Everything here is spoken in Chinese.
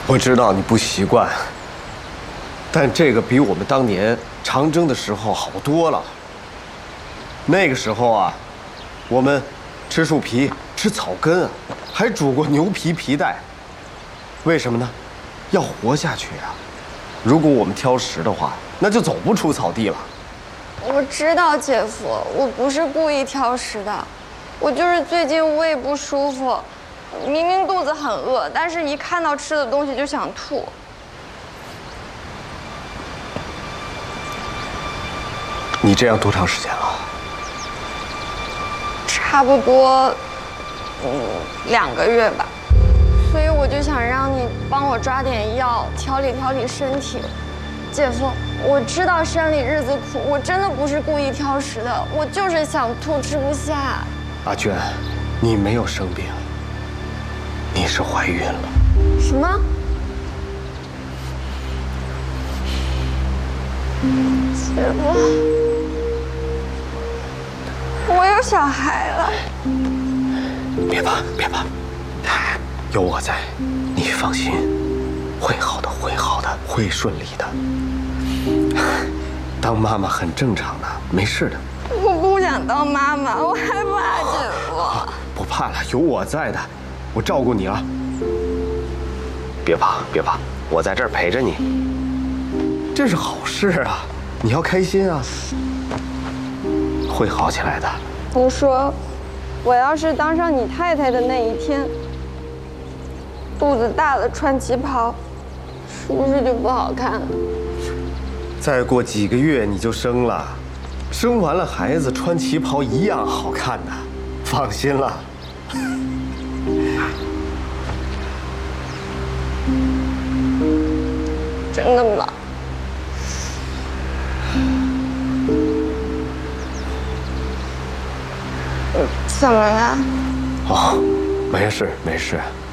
我知道你不习惯，但这个比我们当年长征的时候好多了。那个时候啊，我们吃树皮、吃草根啊，还煮过牛皮皮带。为什么呢？要活下去啊！如果我们挑食的话，那就走不出草地了。 我知道，姐夫，我不是故意挑食的，我就是最近胃不舒服。明明肚子很饿，但是一看到吃的东西就想吐。 你这样多长时间了？ 差不多，2个月吧。所以我就想让你帮我抓点药，调理调理身体。姐夫，我知道生里日子苦，我真的不是故意挑食的，我就是想吐吃不下。 阿娟，你没有生病。你是怀孕了？ 什么？姐夫，我有小孩了。 别怕，别怕，有我在，你放心，会好的，会好的，会顺利的。当妈妈很正常的，没事的。 我不想当妈妈，我害怕姐夫。 不怕了，有我在的。我照顾你啊！别怕，别怕，我在这儿陪着你。这是好事啊，你要开心啊！会好起来的。 你说，我要是当上你太太的那一天，肚子大了穿旗袍，是不是就不好看了？ 再过几个月你就生了，生完了孩子穿旗袍一样好看的，放心了。 真的吗？怎么了？ 哦，没事没事。